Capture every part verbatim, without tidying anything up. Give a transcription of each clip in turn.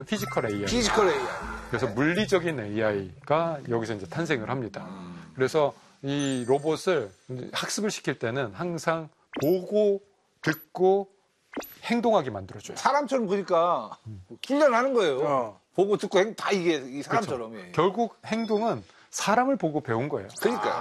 피지컬 에이아이. 피지컬 에이아이. 그래서 물리적인 에이아이가 여기서 이제 탄생을 합니다. 그래서 이 로봇을 학습을 시킬 때는 항상 보고 듣고 행동하게 만들어줘요. 사람처럼 보니까 훈련하는 거예요. 어. 보고 듣고 행, 다 이게 이 사람처럼. 그렇죠. 결국 행동은 사람을 보고 배운 거예요. 그러니까요.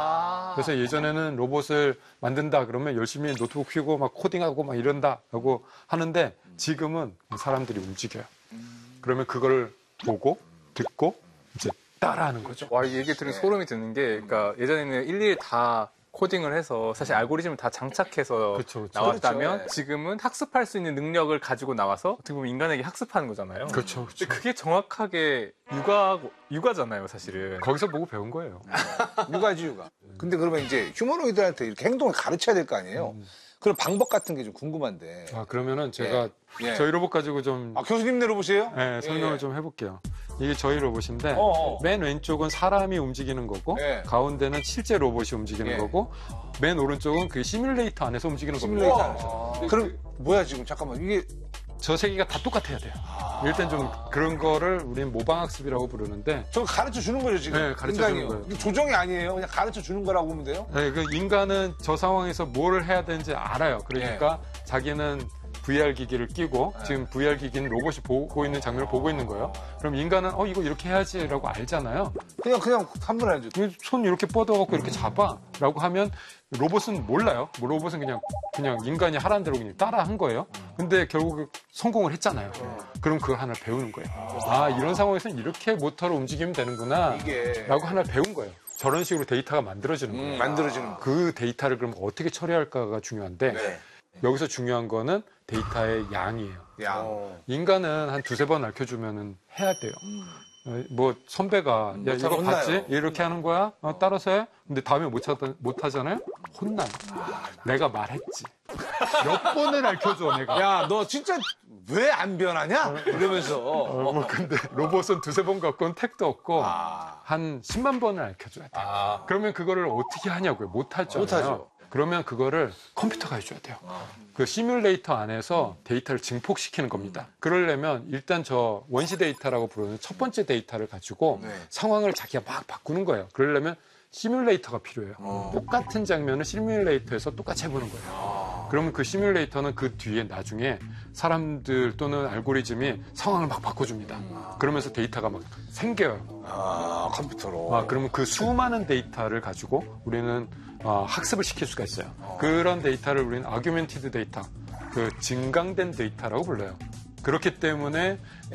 아. 그래서 예전에는 로봇을 만든다 그러면 열심히 노트북 펴고 막 코딩하고 막 이런다 하고 하는데 지금은 사람들이 움직여요. 그러면 그걸 보고 듣고 이제 따라하는 거죠. 와, 이 얘기 들으면 소름이 드는 게, 그러니까 예전에는 일일이 다 코딩을 해서 사실 알고리즘을 다 장착해서 그쵸, 그쵸. 나왔다면 그렇죠. 지금은 학습할 수 있는 능력을 가지고 나와서 어떻게 보면 인간에게 학습하는 거잖아요. 그렇죠, 근데 그렇죠. 그게 정확하게 육아, 육아잖아요, 사실은. 거기서 보고 배운 거예요. 육아지 육아. 근데 그러면 이제 휴머노이드한테 이렇게 행동을 가르쳐야 될 거 아니에요. 그런 방법 같은 게 좀 궁금한데. 아, 그러면은 제가 예. 저희 로봇 가지고 좀 아, 교수님네 로봇이에요? 네, 설명을 예. 좀 해볼게요. 이게 저희 로봇인데 어어. 맨 왼쪽은 사람이 움직이는 거고 예. 가운데는 실제 로봇이 움직이는 예. 거고 맨 오른쪽은 그 시뮬레이터 안에서 움직이는 시뮬레이터 겁니다. 안에서. 그럼 뭐야 지금 잠깐만 이게 저 세 개가 다 똑같아야 돼요. 일단 좀 그런 거를 우리는 모방학습이라고 부르는데 저 가르쳐 주는 거죠 지금? 네, 가르쳐 주는 인간이요. 거예요. 이게 조정이 아니에요. 그냥 가르쳐 주는 거라고 보면 돼요? 네, 그 인간은 저 상황에서 뭘 해야 되는지 알아요. 그러니까 예. 자기는 브이알 기기를 끼고 지금 브이알 기기는 로봇이 보고 있는 장면을 보고 있는 거예요. 그럼 인간은 어 이거 이렇게 해야지라고 알잖아요. 그냥 그냥 한 번 해야죠. 손 이렇게 뻗어갖고 이렇게 잡아라고 하면 로봇은 몰라요. 뭐 로봇은 그냥 그냥 인간이 하라는 대로 그냥 따라 한 거예요. 근데 결국 성공을 했잖아요. 그럼 그걸 하나 배우는 거예요. 아 이런 상황에서는 이렇게 모터로 움직이면 되는구나 이게. 라고 하나 배운 거예요. 저런 식으로 데이터가 만들어지는 거예요. 음, 만들어지는 거. 그 데이터를 그럼 어떻게 처리할까가 중요한데 네. 여기서 중요한 거는 데이터의 양이에요. 야. 인간은 한 두세 번 알려주면 해야 돼요. 어, 뭐 선배가 야 이거 혼나요. 봤지? 이렇게 하는 거야? 어, 따라서 해? 근데 다음에 못, 하, 못 하잖아요? 혼나요. 내가 말했지. 몇 번을 알려줘 내가. 야, 너 진짜 왜 안 변하냐? 이러면서. 어, 뭐 근데 로봇은 두세 번 갖고는 택도 없고 아. 한 십만 번을 알려줘야 돼. 아. 그러면 그거를 어떻게 하냐고요? 못 하죠. 못 하죠. 그러면 그거를 컴퓨터가 해줘야 돼요. 그 시뮬레이터 안에서 데이터를 증폭시키는 겁니다. 그러려면 일단 저 원시 데이터라고 부르는 첫 번째 데이터를 가지고 네. 상황을 자기가 막 바꾸는 거예요. 그러려면 시뮬레이터가 필요해요. 어. 똑같은 장면을 시뮬레이터에서 똑같이 해보는 거예요. 그러면 그 시뮬레이터는 그 뒤에 나중에 사람들 또는 알고리즘이 상황을 막 바꿔줍니다. 그러면서 데이터가 막 생겨요. 아, 컴퓨터로. 아, 그러면 그 수많은 데이터를 가지고 우리는 어, 학습을 시킬 수가 있어요. 그런 데이터를 우리는 아규멘티드 데이터, 그 증강된 데이터라고 불러요. 그렇기 때문에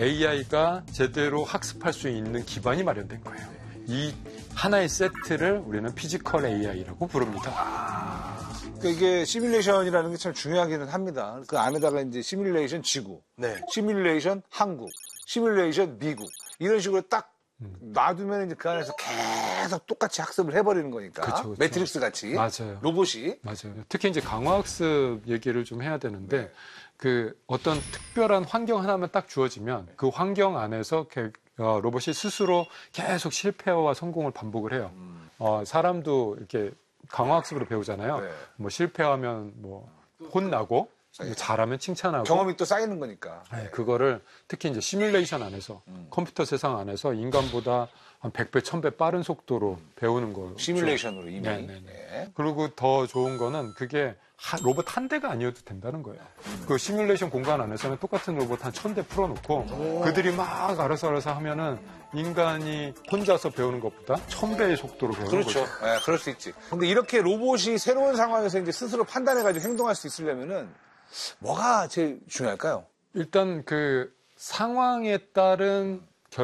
에이아이가 제대로 학습할 수 있는 기반이 마련된 거예요. 이 하나의 세트를 우리는 피지컬 에이아이라고 부릅니다. 그러니까 이게 시뮬레이션이라는 게 참 중요하기는 합니다. 그 안에다가 이제 시뮬레이션 지구, 네. 시뮬레이션 한국, 시뮬레이션 미국 이런 식으로 딱 놔두면 이제 그 안에서 계속 똑같이 학습을 해버리는 거니까. 그쵸, 그쵸. 매트릭스 같이. 맞아요. 로봇이. 맞아요. 특히 이제 강화학습 얘기를 좀 해야 되는데 그 어떤 특별한 환경 하나만 딱 주어지면 그 환경 안에서 이렇게 어, 로봇이 스스로 계속 실패와 성공을 반복을 해요. 어, 사람도 이렇게 강화학습으로 배우잖아요. 네. 뭐 실패하면 뭐 혼나고 잘하면 칭찬하고 경험이 또 쌓이는 거니까. 네, 그거를 특히 이제 시뮬레이션 안에서 컴퓨터 세상 안에서 인간보다 한 백 배, 천 배 빠른 속도로 배우는 거. 시뮬레이션으로 이미. 네, 네, 네. 네. 그리고 더 좋은 거는 그게 하- 로봇 한 대가 아니어도 된다는 거예요. 그 시뮬레이션 공간 안에서는 똑같은 로봇 한 천 대 풀어놓고 그들이 막 알아서 알아서 하면은 인간이 혼자서 배우는 것보다 천 배의 속도로 배우는 그렇죠. 거죠. 네, 그럴 수 있지. 근데 이렇게 로봇이 새로운 상황에서 이제 스스로 판단해가지고 행동할 수 있으려면은 뭐가 제일 중요할까요? 일단 그 상황에 따른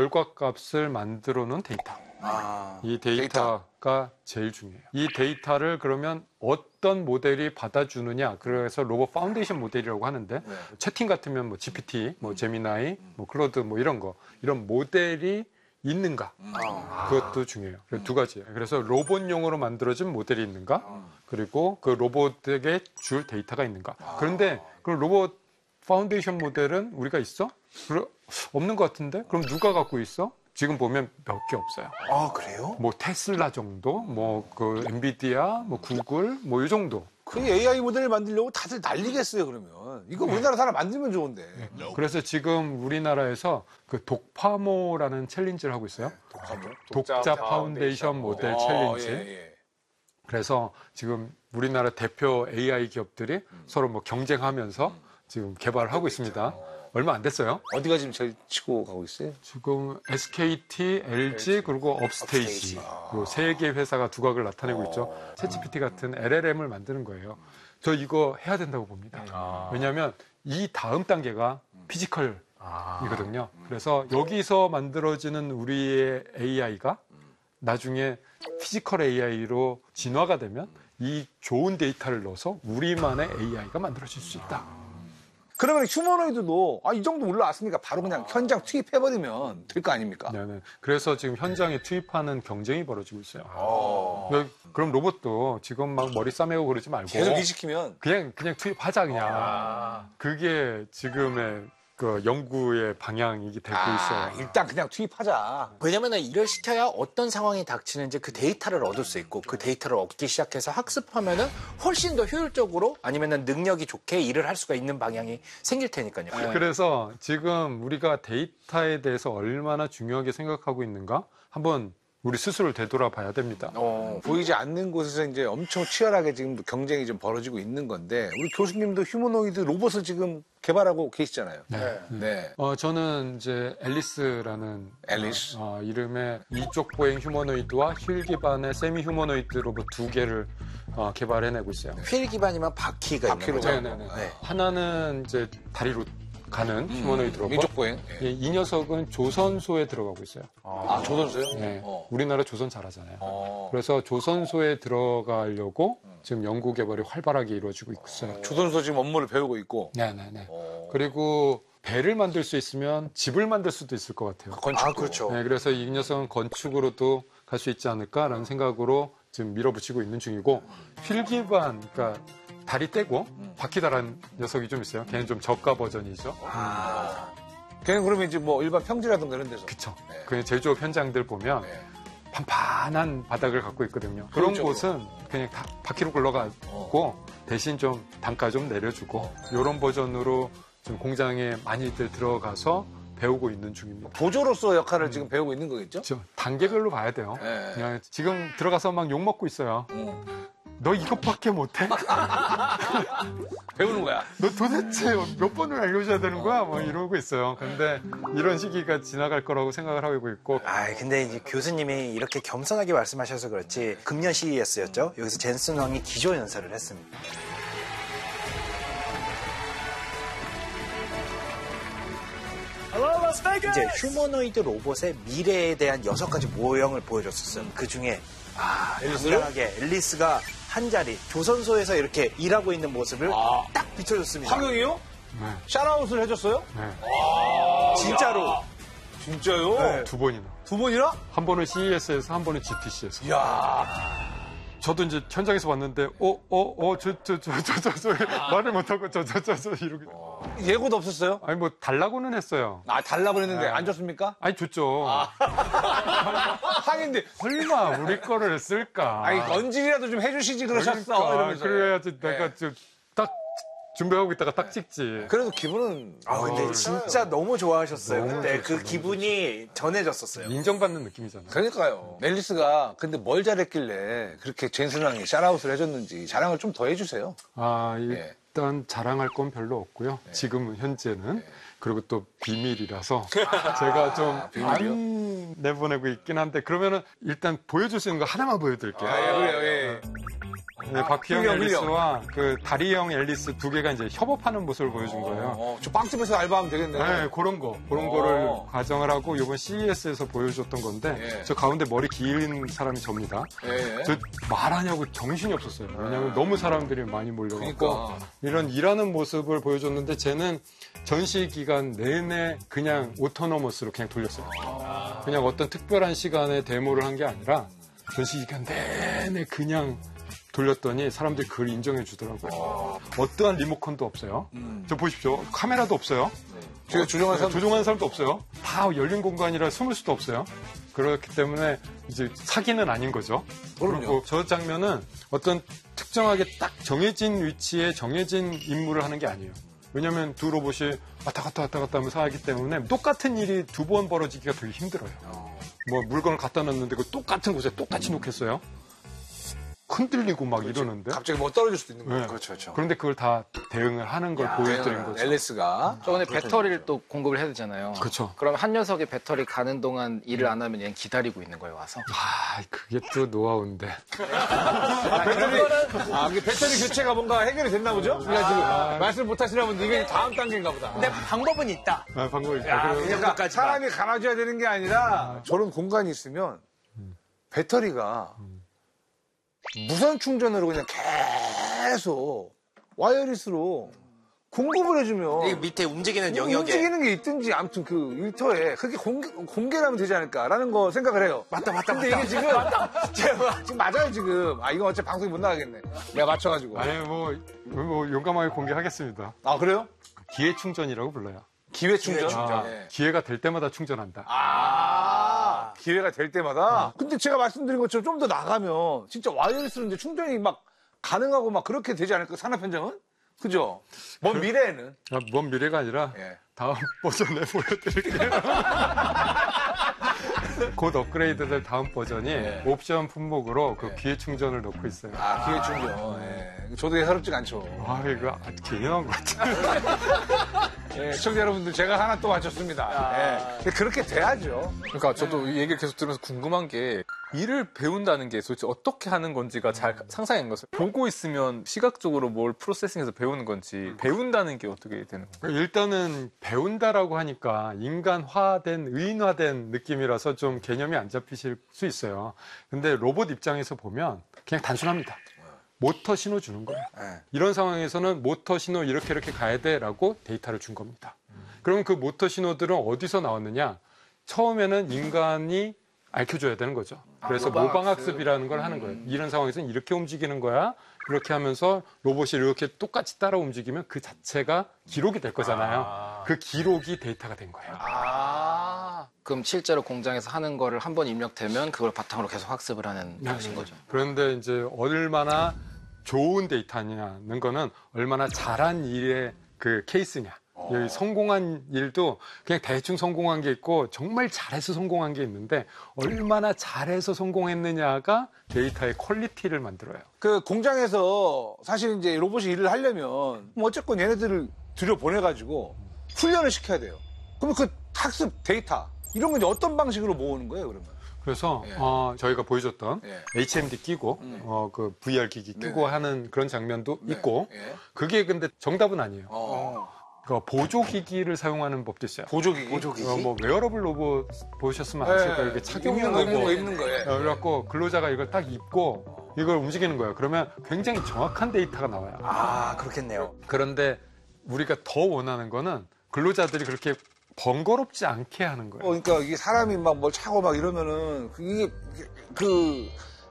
결과값을 만들어 놓은 데이터. 아. 이 데이터가 제일 중요해요. 이 데이터를 그러면 어떤 모델이 받아주느냐. 그래서 로봇 파운데이션 모델이라고 하는데 네. 채팅 같으면 뭐 지피티, 뭐 제미나이, 뭐 클로드 뭐 이런 거 이런 모델이 있는가. 그것도 중요해요. 그래서 두 가지예요. 그래서 로봇용으로 만들어진 모델이 있는가. 그리고 그 로봇에게 줄 데이터가 있는가. 그런데 그 로봇 파운데이션 모델은 우리가 있어? 그래, 없는 것 같은데? 그럼 누가 갖고 있어? 지금 보면 몇 개 없어요. 아, 그래요? 뭐 테슬라 정도, 뭐 그 엔비디아, 뭐 구글, 뭐 이 정도. 그 에이아이 모델을 만들려고 다들 난리겠어요, 그러면. 이거 우리나라 사람 만들면 좋은데. 그래서 지금 우리나라에서 그 독파모라는 챌린지를 하고 있어요. 독파모? 독자, 독자 파운데이션 모델 어, 챌린지. 예, 예. 그래서 지금 우리나라 대표 에이아이 기업들이 음. 서로 뭐 경쟁하면서 지금 개발을 하고 있습니다. 얼마 안 됐어요. 어디가 지금 제일 치고 가고 있어요? 지금 에스케이티, 엘지 그리고 업스테이지 요 세 개 회사가 두각을 나타내고 있죠. 챗지피티 같은 엘엘엠을 만드는 거예요. 저 이거 해야 된다고 봅니다. 왜냐하면 이 다음 단계가 피지컬이거든요. 그래서 여기서 만들어지는 우리의 에이아이가 나중에 피지컬 에이아이로 진화가 되면 이 좋은 데이터를 넣어서 우리만의 에이아이가 만들어질 수 있다. 그러면 휴머노이드도 아, 이 정도 올라왔으니까 바로 그냥 현장 투입해버리면 될 거 아닙니까? 네네. 그래서 지금 현장에 투입하는 경쟁이 벌어지고 있어요. 어. 네, 그럼 로봇도 지금 막 머리 싸매고 그러지 말고 계속 이식시키면 그냥 그냥 투입하자 그냥. 아. 그게 지금의 그 연구의 방향이 되고 아, 있어요. 일단 그냥 투입하자. 왜냐면은 일을 시켜야 어떤 상황이 닥치는지 그 데이터를 얻을 수 있고 그 데이터를 얻기 시작해서 학습하면은 훨씬 더 효율적으로 아니면은 능력이 좋게 일을 할 수가 있는 방향이 생길 테니까요. 그래서 지금 우리가 데이터에 대해서 얼마나 중요하게 생각하고 있는가 한번 우리 스스로를 되돌아봐야 됩니다. 어, 보이지 않는 곳에서 이제 엄청 치열하게 지금 경쟁이 좀 벌어지고 있는 건데 우리 교수님도 휴머노이드 로봇을 지금 개발하고 계시잖아요. 네. 네. 어, 저는 이제 앨리스라는 앨리스. 어, 어, 이름의 이쪽 보행 휴머노이드와 휠 기반의 세미 휴머노이드 로봇 두 개를 어, 개발해내고 있어요. 휠 기반이면 바퀴가 있는 바퀴로 거죠. 가요. 네네네. 네. 하나는 이제 다리로 가는 휴머노이드 로봇. 민족 보행. 예. 예, 이 녀석은 조선소에 들어가고 있어요. 아, 조선소요? 네. 어. 우리나라 조선 잘하잖아요. 어. 그래서 조선소에 들어가려고 지금 연구 개발이 활발하게 이루어지고 있어요. 조선소 지금 업무를 배우고 있고. 네네네. 어. 그리고 배를 만들 수 있으면 집을 만들 수도 있을 것 같아요. 건축. 아, 그렇죠. 네, 그래서 이 녀석은 건축으로도 갈 수 있지 않을까라는 생각으로 지금 밀어붙이고 있는 중이고 휠 기반, 그러니까 다리 떼고 바퀴 달한 녀석이 좀 있어요. 걔는 좀 저가 버전이죠. 걔는 그러면 이제 뭐 일반 평지라든가 이런 데서. 그쵸. 네. 그 제조업 현장들 보면 네. 판판한 바닥을 갖고 있거든요. 그런 그렇죠. 곳은 그냥 다 바퀴로 굴러가고 대신 좀 단가 좀 내려주고 이런 버전으로 좀 공장에 많이들 들어가서 배우고 있는 중입니다. 보조로서 역할을 지금 배우고 있는 거겠죠? 그렇죠. 단계별로 봐야 돼요. 네. 그냥 지금 들어가서 막 욕 먹고 있어요. 너 이것밖에 못해? 배우는 거야. 너 도대체 몇 번을 알려줘야 되는 거야? 뭐 이러고 있어요. 근데 이런 시기가 지나갈 거라고 생각을 하고 있고. 아, 근데 이제 교수님이 이렇게 겸손하게 말씀하셔서 그렇지 금년 씨이에스였죠. 여기서 젠슨 왕이 기조 연설을 했습니다. 이제 휴머노이드 로봇의 미래에 대한 여섯 가지 모형을 보여줬었어요. 그 중에 아, 당당하게 앨리스가 한 자리 조선소에서 이렇게 일하고 있는 모습을 아. 딱 비춰줬습니다. 황영이요? 네. 샤라웃을 해줬어요? 네. 진짜로. 진짜요? 두 번이나. 두 번이나? 한 번은 씨이에스에서 한 번은 지티씨에서. 이야. 저도 이제 현장에서 봤는데, 어, 어, 어, 저, 저, 저, 저, 저, 저, 말을 못하고 저, 저, 저, 저, 이러고. 예고도 없었어요? 아니, 뭐, 달라고는 했어요. 아, 달라고 했는데 네. 안 줬습니까? 아니, 좋죠. 하긴데. 설마 우리 거를 쓸까. 아니, 런질이라도 좀 해주시지 그러셨어. 그러니까, 이러면서. 그래야지 내가 네. 좀 딱 준비하고 있다가 딱 찍지. 그래도 기분은. 아, 근데 어, 진짜 너무 좋아하셨어요. 너무 그때 좋죠, 그 너무 기분이 전해졌었어요. 인정받는 느낌이잖아. 그러니까요. 앨리스가 근데 뭘 잘했길래 그렇게 젠슨왕이 샤라웃을 해줬는지 자랑을 좀 더 해주세요. 아, 네. 일단 자랑할 건 별로 없고요. 지금 현재는. 그리고 또 비밀이라서 제가 좀 비밀이요? 안 내보내고 있긴 한데 그러면은 일단 보여줄 수 있는 거 하나만 보여드릴게요. 아, 예, 그래요, 예. 네, 박희영 훌륭, 앨리스와 그 다리형 앨리스 두 개가 이제 협업하는 모습을 보여준 거예요. 어, 저 빵집에서 알바하면 되겠네요. 네, 그런 거, 그런 어. 거를 가정을 하고 이번 씨이에스에서 보여줬던 건데 예. 저 가운데 머리 긴 사람이 접니다. 예. 저 말하냐고 정신이 없었어요. 왜냐하면 너무 사람들이 많이 몰려갖고 그러니까. 이런 일하는 모습을 보여줬는데 쟤는 전시 기간 내내 그냥 오토노머스로 그냥 돌렸어요. 그냥 어떤 특별한 시간에 데모를 한 게 아니라 전시 기간 내내 그냥 돌렸더니 사람들이 그걸 인정해 주더라고요. 어떠한 리모컨도 없어요. 저 보십시오. 카메라도 없어요. 제가 조종한 사람 조종하는 사람도 없어요. 다 열린 공간이라 숨을 수도 없어요. 그렇기 때문에 이제 사기는 아닌 거죠. 그럼요. 그리고 저 장면은 어떤 특정하게 딱 정해진 위치에 정해진 임무를 하는 게 아니에요. 왜냐하면 두 로봇이 왔다 갔다 왔다 갔다 하면서 하기 때문에 똑같은 일이 두 번 벌어지기가 되게 힘들어요. 뭐 물건을 갖다 놨는데 그 똑같은 곳에 똑같이 놓겠어요? 흔들리고 막 그렇죠. 이러는데. 갑자기 뭐 떨어질 수도 있는 거예요. 네. 그렇죠, 그렇죠. 그런데 그걸 다 대응을 하는 걸 보여드린 거죠. 엘에스가. 저번에 배터리를 또 공급을 해야 되잖아요. 그렇죠. 그럼 한 녀석이 배터리 가는 동안 일을 안 하면 얘는 기다리고 있는 거예요, 와서. 아, 그게 또 노하우인데. 아, 배터리, 아, 이게 배터리 교체가 뭔가 해결이 됐나 보죠? 그러니까 지금 말씀 못 하시나 본데 이게 다음 단계인가 보다. 근데 방법은 있다. 아, 방법이 있다. 야, 그럼- 그러니까 사람이 갈아줘야 되는 게 아니라 저런 공간이 있으면 배터리가 무선 충전으로 그냥 계속 와이어리스로 공급을 해주면 이 밑에 움직이는 뭐 영역에. 움직이는 게 있든지 아무튼 그 일터에 그게 공개, 공개라면 되지 않을까라는 거 생각을 해요. 맞다, 맞다, 근데 맞다. 이게 지금 제가 지금 맞아요 지금. 아 이건 어차피 방송에 못 나가겠네. 내가 맞춰가지고. 아니, 뭐, 뭐, 용감하게 공개하겠습니다. 아 그래요? 기회 충전이라고 불러요. 기회 충전. 아, 네. 기회가 될 때마다 충전한다. 아, 기회가 될 때마다. 근데 제가 말씀드린 것처럼 좀 더 나가면 진짜 와이어리스로 이제 충전이 막 가능하고 막 그렇게 되지 않을까 산업 현장은? 그죠? 먼 미래에는. 아, 먼 미래가 아니라 예. 다음 버전에 보여드릴게요. 곧 업그레이드될 다음 버전이 예. 옵션 품목으로 그 기회 충전을 넣고 있어요. 아, 기회 충전. 예. 저도 예사롭지가 않죠. 아, 이거 아주 개념한 것 같아요. 예, 시청자 여러분들 제가 하나 또 맞췄습니다. 예. 근데 그렇게 돼야죠. 그러니까 저도 이 얘기를 계속 들으면서 궁금한 게 일을 배운다는 게 도대체 어떻게 하는 건지가 잘 상상이 안 가서 보고 있으면 시각적으로 뭘 프로세싱해서 배우는 건지 배운다는 게 어떻게 되는 건가요? 일단은 배운다라고 하니까 인간화된, 의인화된 느낌이라서 좀 개념이 안 잡히실 수 있어요. 근데 로봇 입장에서 보면 그냥 단순합니다. 모터 신호 주는 거예요. 예. 이런 상황에서는 모터 신호 이렇게 이렇게 가야 돼라고 데이터를 준 겁니다. 그럼 그 모터 신호들은 어디서 나왔느냐? 처음에는 인간이 알려줘야 되는 거죠. 그래서 모방학습이라는 걸 하는 거예요. 이런 상황에서는 이렇게 움직이는 거야. 이렇게 하면서 로봇이 이렇게 똑같이 따라 움직이면 그 자체가 기록이 될 거잖아요. 그 기록이 데이터가 된 거예요. 아. 그럼 실제로 공장에서 하는 거를 한 번 입력되면 그걸 바탕으로 계속 학습을 하는 것인 거죠. 그런데 이제 얼마나 좋은 데이터냐는 거는 얼마나 잘한 일의 그 케이스냐. 여기 성공한 일도 그냥 대충 성공한 게 있고 정말 잘해서 성공한 게 있는데 얼마나 잘해서 성공했느냐가 데이터의 퀄리티를 만들어요. 그 공장에서 사실 이제 로봇이 일을 하려면 뭐 어쨌건 얘네들을 들여보내가지고 훈련을 시켜야 돼요. 그러면 그 학습 데이터 이런 건 이제 어떤 방식으로 모으는 거예요, 그러면? 그래서 예. 어, 저희가 보여줬던 예. 에이치엠디 끼고 어, 그 브이알 기기 끼고 네네. 하는 그런 장면도 네. 있고 예. 그게 근데 정답은 아니에요. 어. 그 보조기기를 사용하는 법도 있어요. 보조기기. 어, 뭐 웨어러블 로봇 보셨으면 아실 거예요. 이게 입는 착용용 거, 입는 거, 로봇. 입는 거. 예. 어, 그래갖고 근로자가 이걸 딱 입고 이걸 움직이는 거예요. 그러면 굉장히 정확한 데이터가 나와요. 아, 그렇겠네요. 그런데 우리가 더 원하는 거는 근로자들이 그렇게 번거롭지 않게 하는 거예요. 어, 그러니까 이게 사람이 막 뭘 차고 막 이러면은 이게 그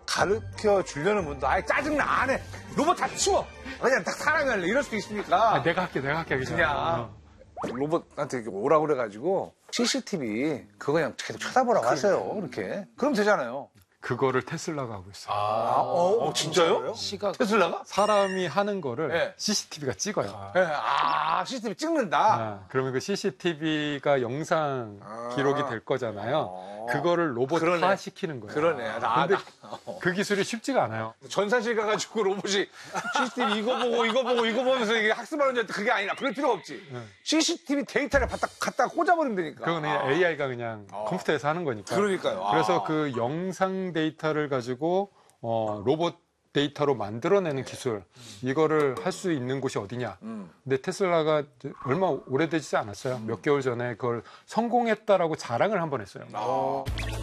가르쳐 주려는 분도 아예 짜증나 안 해. 로봇 다 치워. 그냥 딱 사람이 할래. 이럴 수도 있으니까. 아, 내가 할게, 내가 할게. 하기 전에. 그냥 어. 로봇한테 이렇게 오라고 그래가지고 씨씨티비 그거 그냥 계속 쳐다보라고 하세요. 그렇게. 그럼 되잖아요. 그거를 테슬라가 하고 있어요. 아, 어, 진짜요? 시각. 테슬라가? 사람이 하는 거를 네. 씨씨티비가 찍어요. 예, 아, 씨씨티비 찍는다. 아, 그러면 그 씨씨티비가 영상 기록이 될 거잖아요. 그거를 로봇화 그러네. 시키는 거예요. 그러네. 나, 근데 나- 그 기술이 쉽지가 않아요. 전산실 가가지고 로봇이 씨씨티비 이거 보고 이거 보고 이거 보면서 이게 학습하는 줄 알았는데 그게 아니라 그럴 필요가 없지. 씨씨티비 데이터를 갖다, 갖다 꽂아버리면 되니까. 그건 그냥 에이아이가 그냥 컴퓨터에서 하는 거니까. 그러니까요. 아. 그래서 그 영상 데이터를 가지고 어, 로봇 데이터로 만들어내는 기술 이거를 할 수 있는 곳이 어디냐. 음. 근데 테슬라가 얼마 오래되지 않았어요. 몇 개월 전에 그걸 성공했다라고 자랑을 한 번 했어요.